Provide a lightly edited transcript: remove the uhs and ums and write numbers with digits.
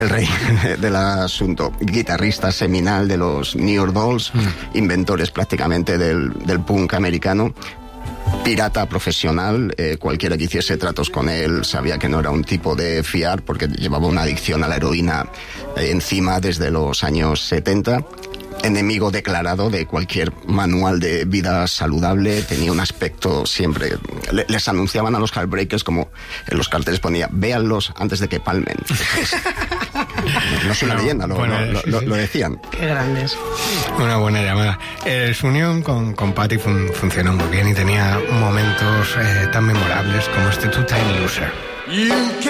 el rey del asunto, guitarrista seminal de los New York Dolls, inventores prácticamente del punk americano, pirata profesional, cualquiera que hiciese tratos con él sabía que no era un tipo de fiar porque llevaba una adicción a la heroína encima desde los años 70. Enemigo declarado de cualquier manual de vida saludable, tenía un aspecto siempre... Les anunciaban a los Heartbreakers como en los carteles ponía, véanlos antes de que palmen. No es una leyenda, lo decían. Qué grandes. Una buena llamada. Su unión con Patty funcionó muy bien y tenía momentos tan memorables como este Two Time Loser.